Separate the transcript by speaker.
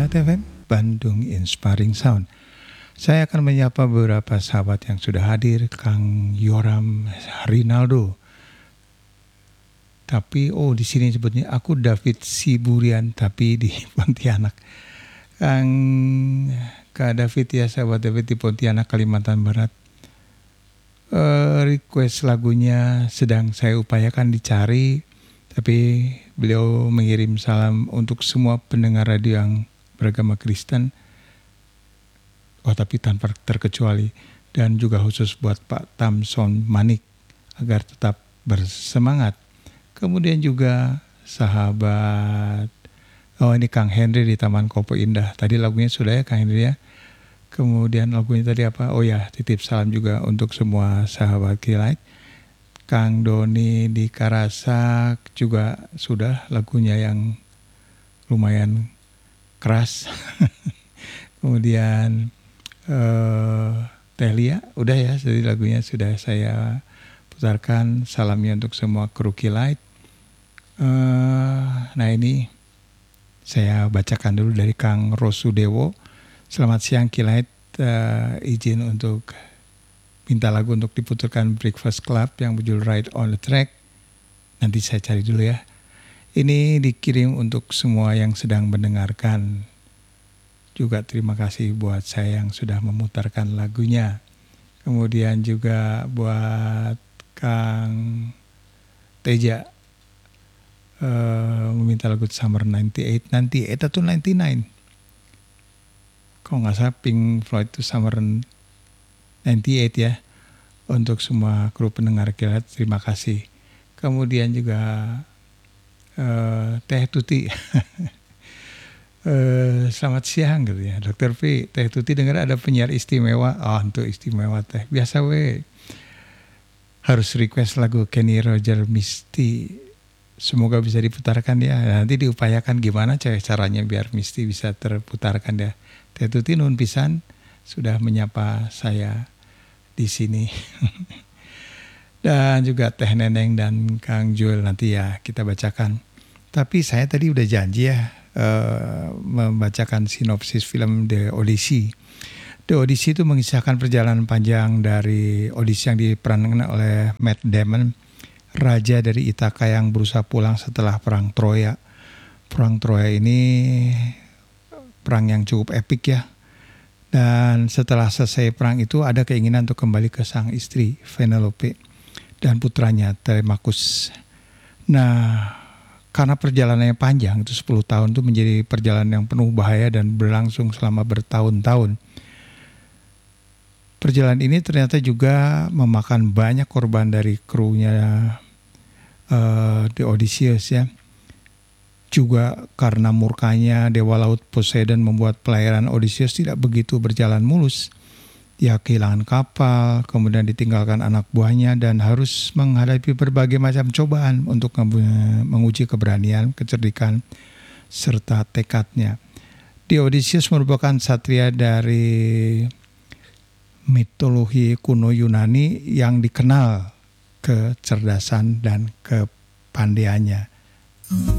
Speaker 1: FM, Bandung Inspiring Sound. Saya akan menyapa beberapa sahabat yang sudah hadir, Kang Yoram Rinaldo. Tapi di sini sebutnya aku David Siburian, tapi di Pontianak. Kak David ya, sahabat David di Pontianak, Kalimantan Barat. Request lagunya sedang saya upayakan dicari, tapi beliau mengirim salam untuk semua pendengar radio yang beragama Kristen. Tapi tanpa terkecuali, dan juga khusus buat Pak Tamson Manik agar tetap bersemangat. Kemudian juga sahabat ini Kang Henry di Taman Kopo Indah. Tadi lagunya sudah ya Kang Henry ya. Kemudian lagunya tadi apa? Titip salam juga untuk semua sahabat Kilight. Kang Doni di Karasak juga sudah, lagunya yang lumayan keras. Kemudian Tehlia udah ya, jadi lagunya sudah saya putarkan. Salamnya untuk semua kru Kilight. Nah ini saya bacakan dulu dari Kang Rosudewo. Selamat siang Kilight, izin untuk minta lagu untuk diputarkan Breakfast Club yang berjudul Right on the Track. Nanti saya cari dulu ya. Ini dikirim untuk semua yang sedang mendengarkan. Juga terima kasih buat saya yang sudah memutarkan lagunya. Kemudian juga buat Kang Teja meminta lagu Summer 98 atau 99. Kalau nggak salah Pink Floyd itu Summer 98 ya. Untuk semua kru pendengar Kilat, terima kasih. Kemudian juga Teh Tuti. Selamat siang gitu ya Dr. V. Teh Tuti dengar ada penyiar istimewa. Untuk istimewa teh biasa harus request lagu Kenny Roger Misty. Semoga bisa diputarkan ya. Nanti diupayakan gimana caranya biar Misty bisa terputarkan ya. Teh Tuti nun pisan sudah menyapa saya di sini. Dan juga Teh Neneng dan Kang Joel nanti ya kita bacakan. Tapi saya tadi udah janji ya membacakan sinopsis film The Odyssey. The Odyssey itu mengisahkan perjalanan panjang dari Odyssey yang diperankan oleh Matt Damon, raja dari Ithaka yang berusaha pulang setelah perang Troya. Perang Troya ini perang yang cukup epik ya. Dan setelah selesai perang itu ada keinginan untuk kembali ke sang istri Penelope dan putranya Telemachus. Nah, karena perjalanannya panjang, itu 10 tahun itu menjadi perjalanan yang penuh bahaya dan berlangsung selama bertahun-tahun. Perjalanan ini ternyata juga memakan banyak korban dari krunya The Odysseus ya. Juga karena murkanya Dewa Laut Poseidon membuat pelayaran Odysseus tidak begitu berjalan mulus. Dia kehilangan kapal, kemudian ditinggalkan anak buahnya dan harus menghadapi berbagai macam cobaan untuk menguji keberanian, kecerdikan, serta tekadnya. The Odysseus merupakan satria dari mitologi kuno Yunani yang dikenal kecerdasan dan kepandaiannya.